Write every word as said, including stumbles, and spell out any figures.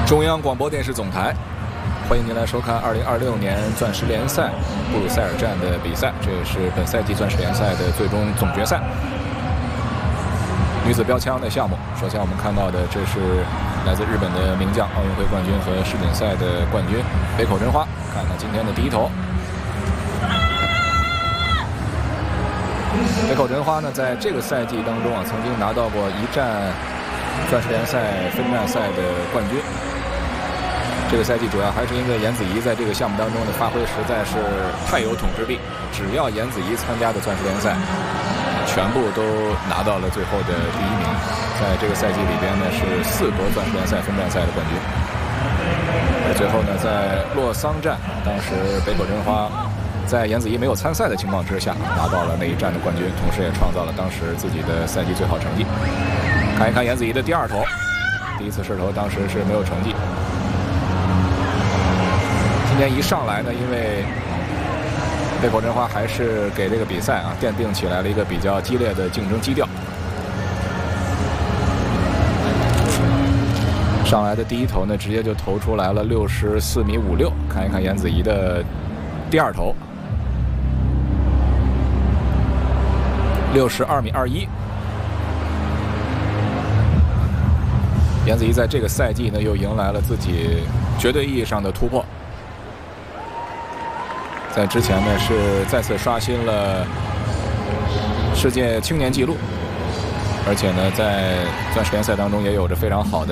中央广播电视总台，欢迎您来收看二零二六年钻石联赛布鲁塞尔站的比赛，这也是本赛季钻石联赛的最终总决赛。女子标枪的项目，首先我们看到的这是来自日本的名将、奥运会冠军和世锦赛的冠军北口真花。看看今天的第一投，北口真花呢，在这个赛季当中啊，曾经拿到过一战钻石联赛分站赛的冠军。这个赛季主要还是因为颜子怡在这个项目当中的发挥实在是太有统治力，只要颜子怡参加的钻石联赛，全部都拿到了最后的第一名。在这个赛季里边呢，是四夺钻石联赛分站赛的冠军。而最后呢，在洛桑站，当时北口真花在颜子怡没有参赛的情况之下，拿到了那一站的冠军，同时也创造了当时自己的赛季最好成绩。看一看颜子怡的第二投，第一次试投当时是没有成绩。今年一上来呢，因为北口真花还是给这个比赛啊奠定起来了一个比较激烈的竞争基调。上来的第一投呢，直接就投出来了六十四米五六。看一看颜子怡的第二投，六十二米二一。颜子怡在这个赛季呢，又迎来了自己绝对意义上的突破。在之前呢，是再次刷新了世界青年纪录，而且呢，在钻石联赛当中也有着非常好的